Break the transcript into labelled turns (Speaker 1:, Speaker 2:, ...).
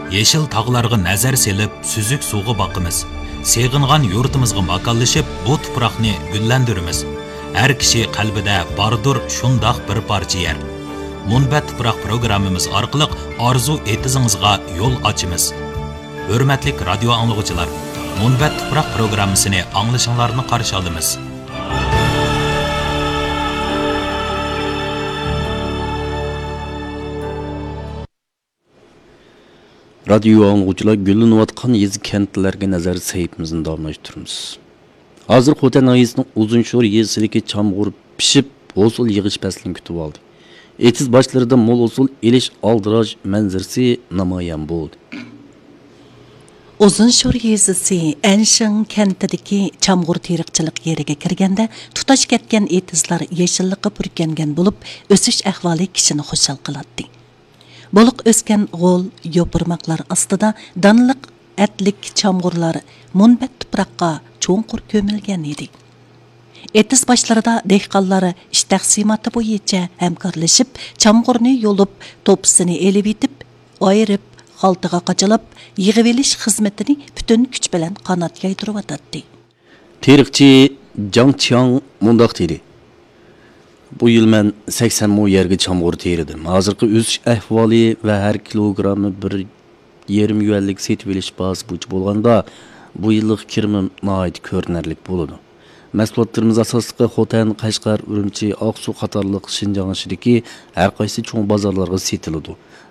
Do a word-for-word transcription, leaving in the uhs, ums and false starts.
Speaker 1: Yeşil tağlarga nazar selip, süzük suğu bakımız. Seğingan yurtimizga makallaşıp, bu tuproqni güllendirimiz. Her kişi qalbida bardur şundaq bir parça yer. Munbat tuproq programmamiz orqali arzu etizingizga yo'l ochimiz. Hurmatli radio anglag'uchilar, Munbat tuproq programmasini anglashinglarni qarshi olamiz.
Speaker 2: Radio anglag'uchilar gullanayotgan yezi kentlarga nazar saytimizni davomlashtiramiz. Hozir Xotan ayisining Uzunshor yezisidagi chamg'ur pishib, hosul yig'ish faslini kutib oldi. Etiz başlarida mol hosul elish aldiraj manzarasi namoyon bo'ldi.
Speaker 3: Uzunshor yezisi Anshin kentidagi chamg'ur teriqchilik yeriga kirganda tutash ketgan etizlar yeshillikqa burkangan bo'lib, o'sish ahvoli kishini xushal qiladi. Boluq o'sgan g'ol yopirmoqlar ostida danliq atlik chamg'urlar munbat tuproqqa cho'nqur ko'milgan edi. Etiz başlarida dehqonlari ish taqsimoti bo'yicha hamkorlashib, chamg'urni yo'lib, to'pisini elib etib, ayirib, xaltaga qachalab, yig'ib elish xizmatini butun kuch bilan qanot yaytirib
Speaker 2: Teriqchi Jang Chiang mundaq dedi. Bu yil men sakson mo yerga chamg'ur teridim. Hozirgi o'sish ahvoli va har kilogrammi bir yarim yuanlik setib elish bazı bo'yicha bo'lganda, bu yillik kirimim nihoyat ko'rinarli bo'ladi. Mahsulotlarimiz asosida Xotan, Qashqar, Urumchi, Oqsu qatorliq Shinjong ishidagi har qaysi cho'ng bozorlarga setiladi.